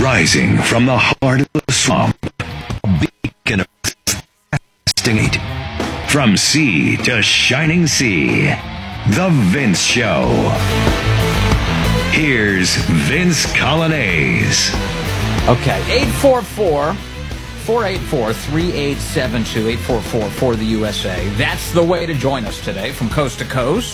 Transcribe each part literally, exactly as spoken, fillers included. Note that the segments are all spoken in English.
Rising from the heart of the swamp, a beacon of fasting. From sea to shining sea, The Vince Show. Here's Vince Coglianese. Okay, eight four four, four eight four, three eight seven two, eight four four for the U S A. That's the way to join us today, from coast to coast,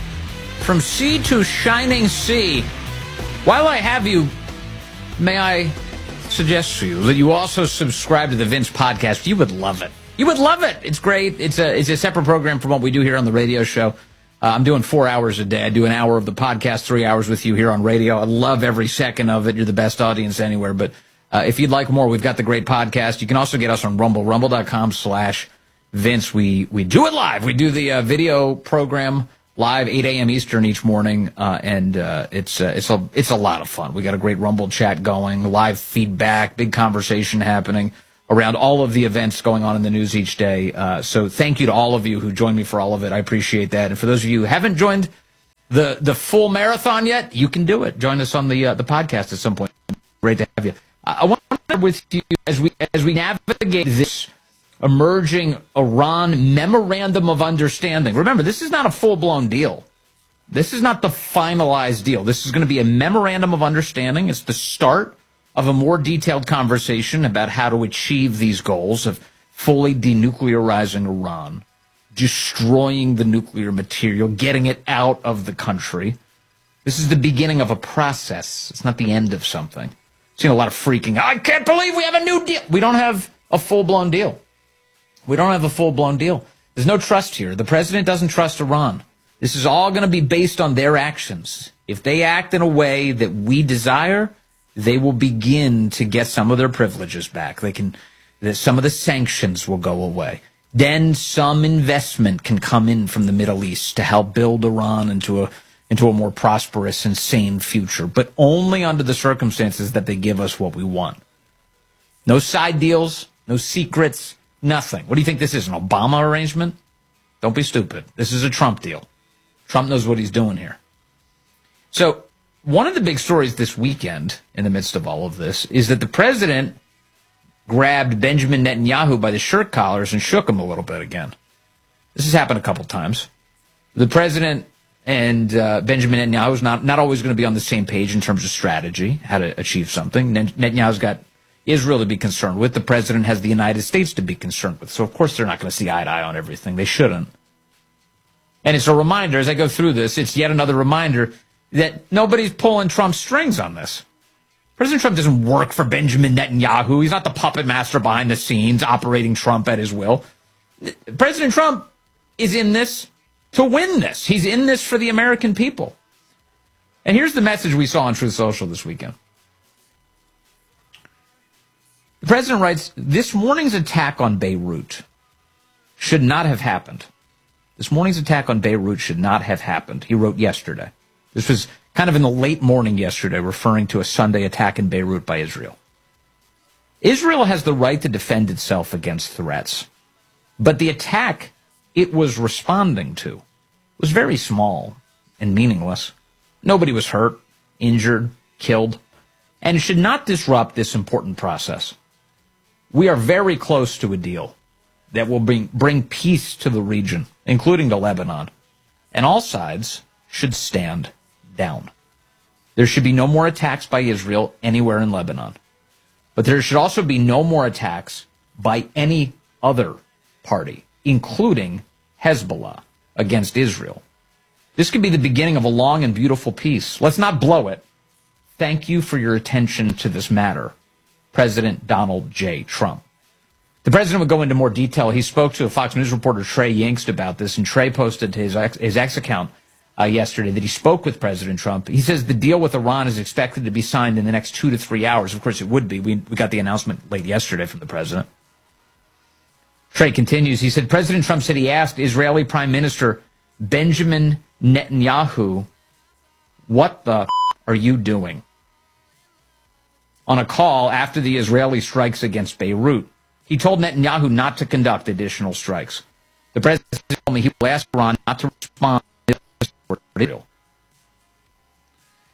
from sea to shining sea. While I have you, may I suggest to you that you also subscribe to the Vince podcast? You would love it. You would love it. It's great. It's a it's a separate program from what we do here on the radio show. Uh, I'm doing four hours a day. I do an hour of the podcast, three hours with you here on radio. I love every second of it. You're the best audience anywhere. But uh, if you'd like more, we've got the great podcast. You can also get us on Rumble, rumble.com slash Vince. We, we do it live. We do the uh, video program live, eight a.m. Eastern each morning, uh, and uh, it's uh, it's a it's a lot of fun. We got a great Rumble chat going, live feedback, big conversation happening around all of the events going on in the news each day. Uh, so thank you to all of you who joined me for all of it. I appreciate that. And for those of you who haven't joined the the full marathon yet, you can do it. Join us on the uh, the podcast at some point. Great to have you. I, I want to share with you as we as we navigate this emerging Iran memorandum of understanding. Remember, this is not a full-blown deal. This is not the finalized deal. This is going to be a memorandum of understanding. It's the start of a more detailed conversation about how to achieve these goals of fully denuclearizing Iran, destroying the nuclear material, getting it out of the country. This is the beginning of a process. It's not the end of something. I've seen a lot of freaking, I can't believe we have a new deal. We don't have a full-blown deal. We don't have a full-blown deal. There's no trust here. The president doesn't trust Iran. This is all going to be based on their actions. If they act in a way that we desire, they will begin to get some of their privileges back. They can, some of the sanctions will go away. Then some investment can come in from the Middle East to help build Iran into a into a more prosperous and sane future, but only under the circumstances that they give us what we want. No side deals, no secrets, nothing. What do you think this is, an Obama arrangement? Don't be stupid. This is a Trump deal. Trump knows what he's doing here. So one of the big stories this weekend, in the midst of all of this, is that the president grabbed Benjamin Netanyahu by the shirt collars and shook him a little bit again. This has happened a couple times. The president and uh, Benjamin Netanyahu is not, not always going to be on the same page in terms of strategy, how to achieve something. Netanyahu's got Israel to be concerned with. The president has the United States to be concerned with. So, of course, they're not going to see eye to eye on everything. They shouldn't. And it's a reminder, as I go through this, it's yet another reminder that nobody's pulling Trump's strings on this. President Trump doesn't work for Benjamin Netanyahu. He's not the puppet master behind the scenes operating Trump at his will. President Trump is in this to win this. He's in this for the American people. And here's the message we saw on Truth Social this weekend. The president writes, this morning's attack on Beirut should not have happened. This morning's attack on Beirut should not have happened. He wrote yesterday. This was kind of in the late morning yesterday, referring to a Sunday attack in Beirut by Israel. Israel has the right to defend itself against threats, but the attack it was responding to was very small and meaningless. Nobody was hurt, injured, killed, and it should not disrupt this important process. We are very close to a deal that will bring, bring peace to the region, including to Lebanon, and all sides should stand down. There should be no more attacks by Israel anywhere in Lebanon. But there should also be no more attacks by any other party, including Hezbollah, against Israel. This could be the beginning of a long and beautiful peace. Let's not blow it. Thank you for your attention to this matter, President Donald J. Trump. The president would go into more detail. He spoke to a Fox News reporter, Trey Yingst, about this, and Trey posted to his ex, his ex account uh, yesterday that he spoke with President Trump. He says the deal with Iran is expected to be signed in the next two to three hours. Of course, it would be. We, we got the announcement late yesterday from the president. Trey continues. He said, President Trump said he asked Israeli Prime Minister Benjamin Netanyahu, what the f- are you doing? On a call after the Israeli strikes against Beirut. He told Netanyahu not to conduct additional strikes. The president told me he will ask Iran not to respond to Israel.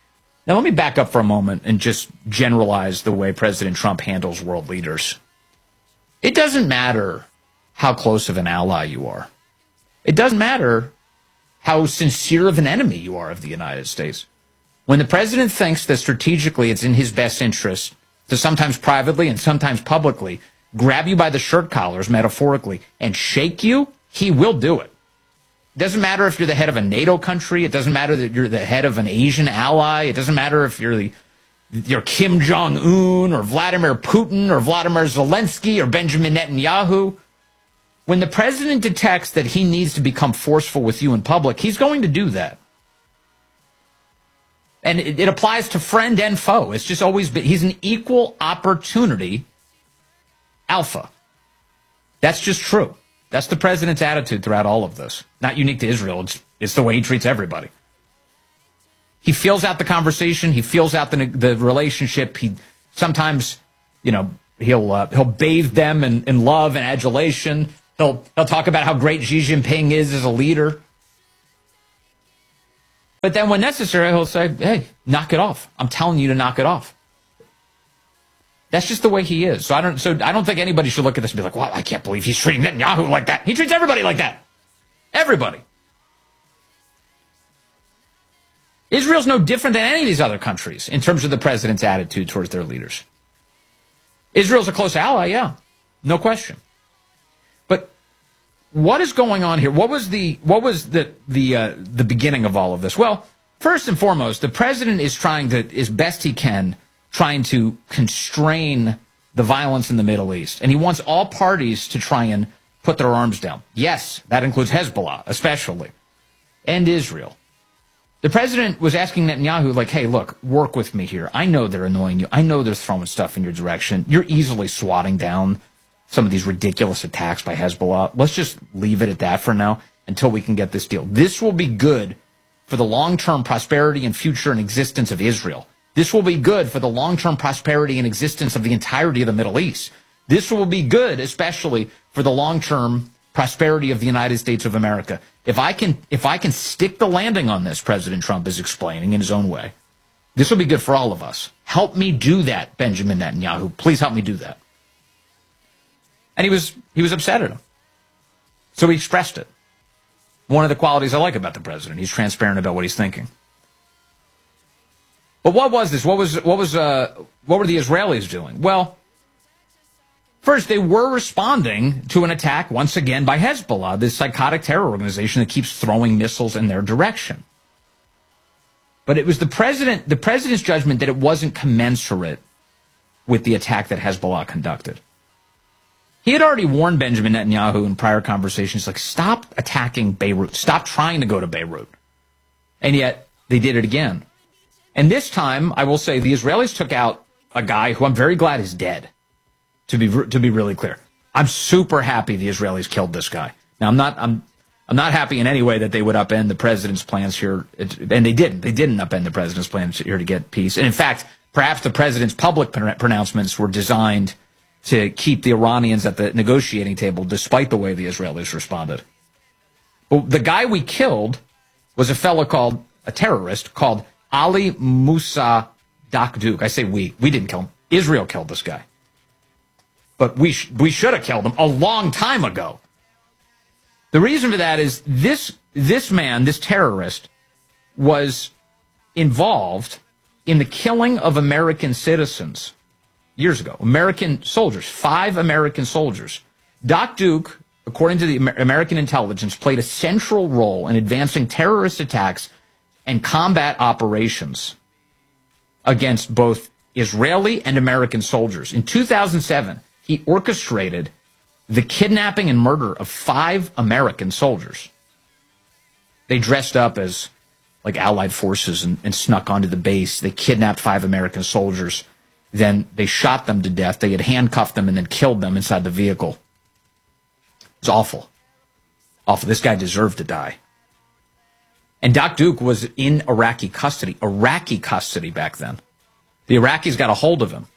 Now, let me back up for a moment and just generalize the way President Trump handles world leaders. It doesn't matter how close of an ally you are. It doesn't matter how sincere of an enemy you are of the United States. When the president thinks that strategically it's in his best interest to sometimes privately and sometimes publicly grab you by the shirt collars, metaphorically, and shake you, he will do it. It doesn't matter if you're the head of a NATO country. It doesn't matter that you're the head of an Asian ally. It doesn't matter if you're the you're Kim Jong-un or Vladimir Putin or Vladimir Zelensky or Benjamin Netanyahu. When the president detects that he needs to become forceful with you in public, he's going to do that. And it, it applies to friend and foe. It's just always been, he's an equal opportunity alpha. That's just true. That's the president's attitude throughout all of this. Not unique to Israel. It's, it's the way he treats everybody. He feels out the conversation. He feels out the, the relationship. He sometimes, you know, he'll uh, he'll bathe them in, in love and adulation. He'll he'll talk about how great Xi Jinping is as a leader. But then when necessary, he'll say, hey, knock it off. I'm telling you to knock it off. That's just the way he is. So I don't so I don't think anybody should look at this and be like, well, I can't believe he's treating Netanyahu like that. He treats everybody like that. Everybody. Israel's no different than any of these other countries in terms of the president's attitude towards their leaders. Israel's a close ally, yeah. No question. But what is going on here? What was the what was the the uh, the beginning of all of this? Well, first and foremost, the president is trying to, as best he can, trying to constrain the violence in the Middle East. And he wants all parties to try and put their arms down. Yes, that includes Hezbollah, especially, and Israel. The president was asking Netanyahu, like, hey, look, work with me here. I know they're annoying you. I know they're throwing stuff in your direction. You're easily swatting down some of these ridiculous attacks by Hezbollah. Let's just leave it at that for now until we can get this deal. This will be good for the long-term prosperity and future and existence of Israel. This will be good for the long-term prosperity and existence of the entirety of the Middle East. This will be good, especially for the long-term prosperity of the United States of America. If I can, if I can stick the landing on this, President Trump is explaining in his own way, this will be good for all of us. Help me do that, Benjamin Netanyahu. Please help me do that. And he was, he was upset at him. So he expressed it. One of the qualities I like about the president, he's transparent about what he's thinking. But what was this? What was what was uh, what were the Israelis doing? Well, first they were responding to an attack once again by Hezbollah, this psychotic terror organization that keeps throwing missiles in their direction. But it was the president, the president's judgment that it wasn't commensurate with the attack that Hezbollah conducted. He had already warned Benjamin Netanyahu in prior conversations, like, stop attacking Beirut, stop trying to go to Beirut, and yet they did it again. And this time, I will say, the Israelis took out a guy who I'm very glad is dead, to be to be really clear. I'm super happy the Israelis killed this guy. Now, I'm not I'm I'm not happy in any way that they would upend the president's plans here, and they didn't. They didn't upend the president's plans here to get peace. And in fact, perhaps the president's public pronouncements were designed to keep the Iranians at the negotiating table, despite the way the Israelis responded. But the guy we killed was a fellow called, a terrorist called Ali Musa Dakduk. I say we. We didn't kill him. Israel killed this guy. But we sh we should have killed him a long time ago. The reason for that is this, this man, this terrorist, was involved in the killing of American citizens years ago. American soldiers, five American soldiers. Dakduk, according to the Amer American intelligence, played a central role in advancing terrorist attacks and combat operations against both Israeli and American soldiers. In two thousand seven, he orchestrated the kidnapping and murder of five American soldiers. They dressed up as like Allied forces and, and snuck onto the base. They kidnapped five American soldiers. Then they shot them to death. They had handcuffed them and then killed them inside the vehicle. It's awful. Awful. This guy deserved to die. And Dakduk was in Iraqi custody. Iraqi custody back then. The Iraqis got a hold of him.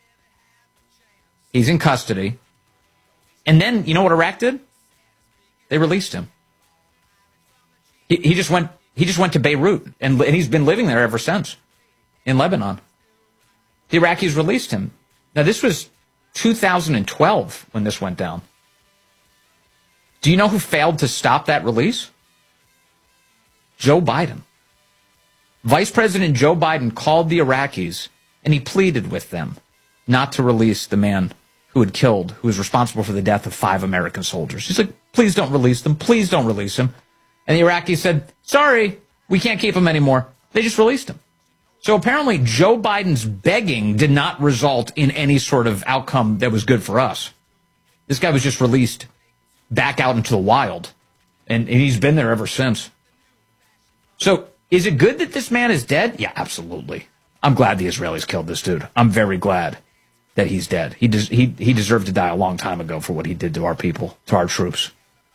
He's in custody. And then, you know what Iraq did? They released him. He, he just went. He just went to Beirut, and, and he's been living there ever since. in Lebanon. The Iraqis released him. Now, this was two thousand twelve when this went down. Do you know who failed to stop that release? Joe Biden. Vice President Joe Biden called the Iraqis and he pleaded with them not to release the man who had killed, who was responsible for the death of five American soldiers. He's like, please don't release them. Please don't release him. And the Iraqis said, sorry, we can't keep him anymore. They just released him. So apparently Joe Biden's begging did not result in any sort of outcome that was good for us. This guy was just released back out into the wild, and, and he's been there ever since. So is it good that this man is dead? Yeah, absolutely. I'm glad the Israelis killed this dude. I'm very glad that he's dead. He, des- he, he deserved to die a long time ago for what he did to our people, to our troops.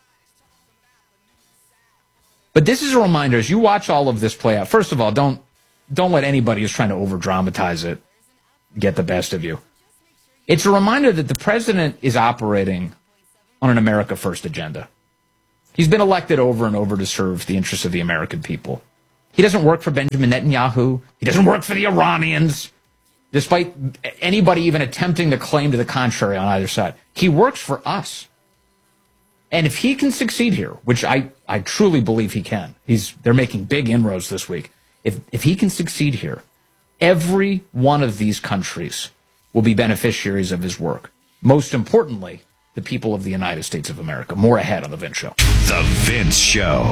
But this is a reminder, as you watch all of this play out, first of all, don't don't let anybody who's trying to over-dramatize it get the best of you. It's a reminder that the president is operating on an America First agenda. He's been elected over and over to serve the interests of the American people. He doesn't work for Benjamin Netanyahu. He doesn't work for the Iranians, despite anybody even attempting to claim to the contrary on either side. He works for us. And if he can succeed here, which I, I truly believe he can, he's they're making big inroads this week. If if he can succeed here, every one of these countries will be beneficiaries of his work. Most importantly, the people of the United States of America. More ahead on The Vince Show. The Vince Show.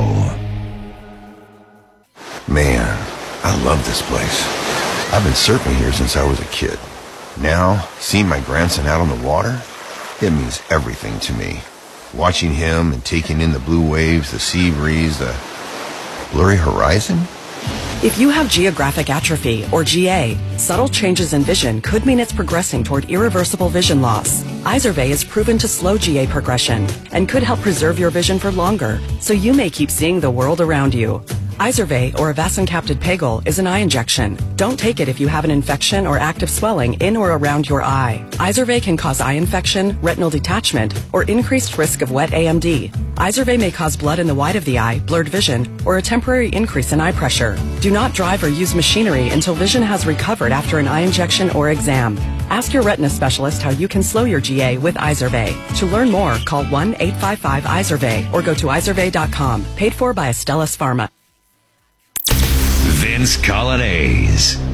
Man, I love this place. I've been surfing here since I was a kid. Now, seeing my grandson out on the water, it means everything to me. Watching him and taking in the blue waves, the sea breeze, the blurry horizon. If you have geographic atrophy, or G A, subtle changes in vision could mean it's progressing toward irreversible vision loss. Izervay is proven to slow G A progression and could help preserve your vision for longer, so you may keep seeing the world around you. Izervay, or avacincaptad pegol, is an eye injection. Don't take it if you have an infection or active swelling in or around your eye. Izervay can cause eye infection, retinal detachment, or increased risk of wet A M D. Izervay may cause blood in the white of the eye, blurred vision, or a temporary increase in eye pressure. Do not drive or use machinery until vision has recovered after an eye injection or exam. Ask your retina specialist how you can slow your G A with Izervay. To learn more, call one eight five five Izervay or go to izervay dot com. Paid for by Astellas Pharma. Vince Coglianese.